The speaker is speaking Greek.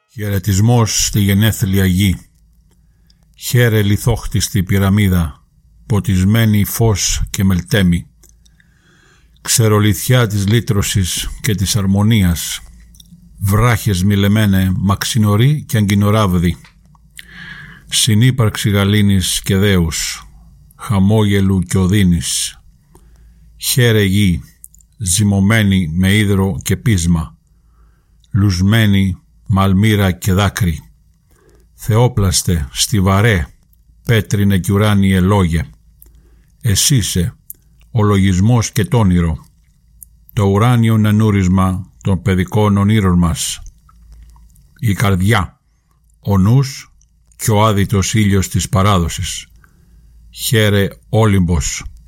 Χαιρετισμός στη γενέθλια γη. Χαίρε λιθόχτιστη πυραμίδα, ποτισμένη φως και μελτέμι. Ξερολιθιά της λύτρωσης και της αρμονίας. Βράχες μιλεμένε, μαξινοροί και αγκινοράβδοι. Συνύπαρξη γαλήνης και δέους, χαμόγελου και οδύνης. Χαίρε γη, ζυμωμένη με ύδρο και πείσμα, λουσμένη μ' αλμύρα και δάκρυ. Θεόπλαστε, στιβαρέ, πέτρινε κι ουράνιε λόγε. Εσύ είσαι ο λογισμός και τ' όνειρο, το ουράνιον ανούρισμα των παιδικών ονείρων μας. Η καρδιά, ο νους και ο άδειτος ήλιος της παράδοσης. Χαίρε Όλυμπος.